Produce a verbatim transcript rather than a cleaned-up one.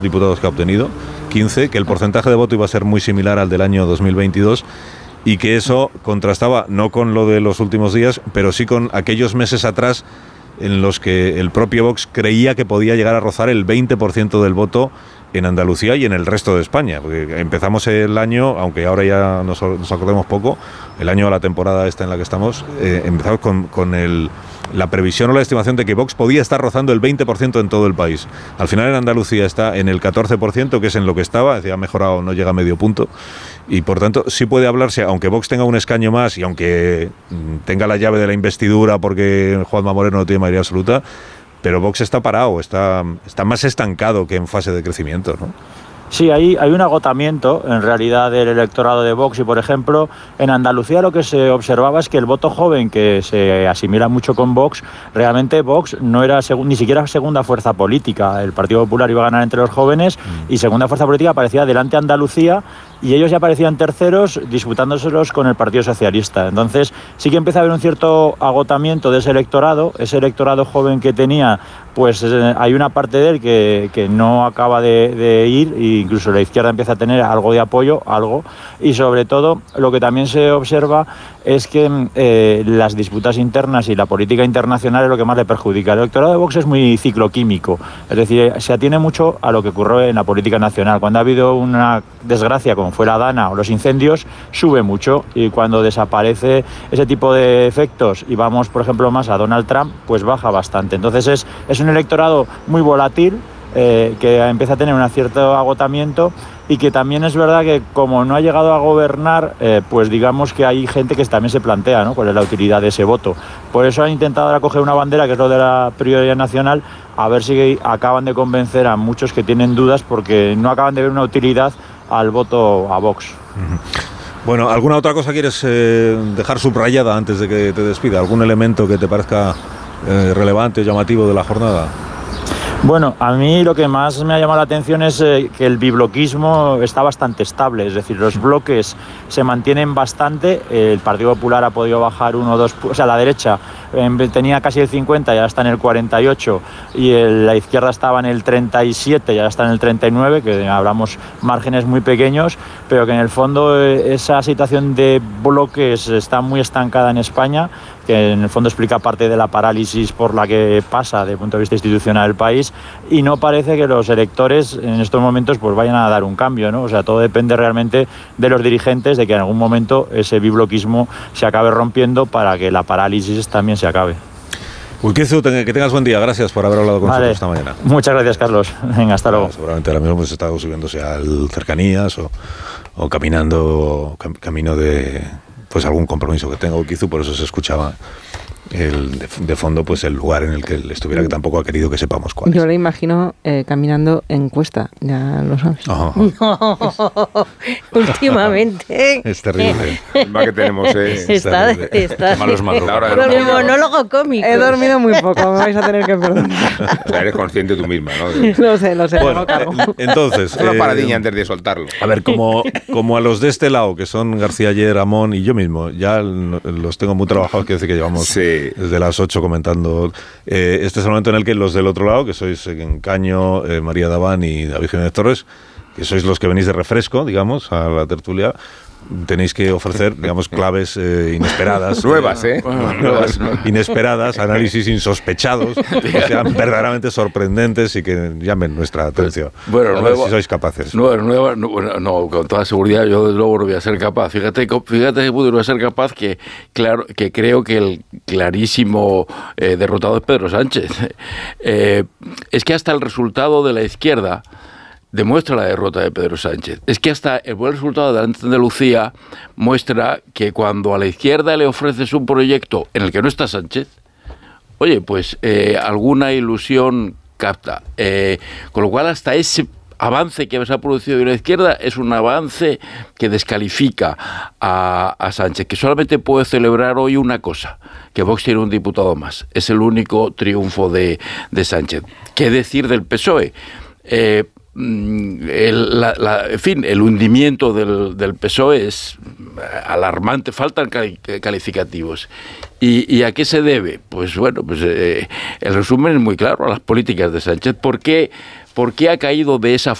diputados que ha obtenido, quince, que el porcentaje de voto iba a ser muy similar al del año dos mil veintidós y que eso contrastaba no con lo de los últimos días, pero sí con aquellos meses atrás en los que el propio Vox creía que podía llegar a rozar el veinte por ciento del voto en Andalucía y en el resto de España, porque empezamos el año, aunque ahora ya nos, nos acordemos poco, el año de la temporada esta en la que estamos, eh, empezamos con, con el, la previsión o la estimación de que Vox podía estar rozando el veinte por ciento en todo el país. Al final en Andalucía está en el catorce por ciento, que es en lo que estaba, es decir, ha mejorado, no llega a medio punto, y por tanto sí puede hablarse, aunque Vox tenga un escaño más y aunque tenga la llave de la investidura porque Juanma Moreno no tiene mayoría absoluta, pero Vox está parado, está, está más estancado que en fase de crecimiento, ¿no? Sí, hay, hay un agotamiento en realidad del electorado de Vox y, por ejemplo, en Andalucía lo que se observaba es que el voto joven, que se asimila mucho con Vox, realmente Vox no era segun, ni siquiera segunda fuerza política. El Partido Popular iba a ganar entre los jóvenes y segunda fuerza política aparecía delante Andalucía y ellos ya aparecían terceros disputándoselos con el Partido Socialista. Entonces sí que empieza a haber un cierto agotamiento de ese electorado, ese electorado joven que tenía, pues eh, hay una parte de él que, que no acaba de, de ir e incluso la izquierda empieza a tener algo de apoyo, algo, y sobre todo lo que también se observa es que eh, las disputas internas y la política internacional es lo que más le perjudica. El electorado de Vox es muy cicloquímico, es decir, se atiene mucho a lo que ocurrió en la política nacional. Cuando ha habido una desgracia como fue la Dana o los incendios, sube mucho, y cuando desaparece ese tipo de efectos y vamos, por ejemplo, más a Donald Trump, pues baja bastante. Entonces es, es un electorado muy volátil, eh, que empieza a tener un cierto agotamiento y que también es verdad que como no ha llegado a gobernar, eh, pues digamos que hay gente que también se plantea, ¿no?, cuál es la utilidad de ese voto. Por eso han intentado ahora coger una bandera, que es lo de la prioridad nacional, a ver si acaban de convencer a muchos que tienen dudas porque no acaban de ver una utilidad al voto a Vox. Bueno, ¿alguna otra cosa quieres eh, dejar subrayada antes de que te despida? ¿Algún elemento que te parezca eh, relevante o llamativo de la jornada? Bueno, a mí lo que más me ha llamado la atención es eh, que el bibloquismo está bastante estable, es decir, los bloques se mantienen bastante, el Partido Popular ha podido bajar uno o dos, o sea, la derecha eh, tenía casi el cincuenta y ahora está en el cuarenta y ocho, y el, la izquierda estaba en el treinta y siete y ahora está en el treinta y nueve, que hablamos márgenes muy pequeños, pero que en el fondo eh, esa situación de bloques está muy estancada en España, que en el fondo explica parte de la parálisis por la que pasa desde el punto de vista institucional el país, y no parece que los electores en estos momentos pues vayan a dar un cambio, ¿no? O sea, todo depende realmente de los dirigentes, de que en algún momento ese bibloquismo se acabe rompiendo para que la parálisis también se acabe. Urquizu, que tengas buen día. Gracias por haber hablado con vale. nosotros esta mañana. Muchas gracias, Carlos. Venga, hasta luego. Bueno, seguramente ahora mismo hemos estado subiéndose al Cercanías o, o caminando cam, camino de pues algún compromiso que tenga Urquizu, por eso se escuchaba el, de, de fondo pues el lugar en el que él estuviera, que tampoco ha querido que sepamos cuál es. Yo le imagino eh, caminando en Cuesta, ya lo sabes. Oh. No, últimamente. Es terrible. El más que tenemos es está, terrible. Está, malos madrugados. El monólogo cómico. He dormido muy poco, me vais a tener que perdonar. O sea, eres consciente tú misma, ¿no? De... Lo sé, lo sé. Bueno, eh, entonces... Una eh, paradilla antes de soltarlo. A ver, como, como a los de este lado, que son García Ayer, Amón y yo mismo, ya los tengo muy trabajados, quiere decir que llevamos... Sí. Desde las ocho comentando. Eh, este es el momento en el que los del otro lado, que sois Caño, eh, María Daván y David Jiménez Torres, que sois los que venís de refresco, digamos, a la tertulia, tenéis que ofrecer, digamos, claves eh, inesperadas. Nuevas, ¿eh? Bueno, nuevas, inesperadas, análisis insospechados, que sean verdaderamente sorprendentes y que llamen nuestra atención. Bueno, a ver nueva, si sois capaces. Nueva, nueva, no, no, con toda seguridad yo desde luego no voy a ser capaz. Fíjate, fíjate que puedo ser capaz que, claro, que creo que el clarísimo eh, derrotado es Pedro Sánchez. Eh, es que hasta el resultado de la izquierda demuestra la derrota de Pedro Sánchez. Es que hasta el buen resultado de Andalucía muestra que cuando a la izquierda le ofreces un proyecto en el que no está Sánchez, oye, pues eh, alguna ilusión capta. Eh, con lo cual hasta ese avance que se ha producido de la izquierda es un avance que descalifica a, a Sánchez, que solamente puede celebrar hoy una cosa, que Vox tiene un diputado más. Es el único triunfo de, de Sánchez. ¿Qué decir del P S O E? Eh, El, la, la, en fin, el hundimiento del, del P S O E es alarmante, faltan cali, calificativos. ¿Y, ¿Y a qué se debe? Pues bueno, pues eh, el resumen es muy claro, a las políticas de Sánchez. ¿Por qué, por qué ha caído de esa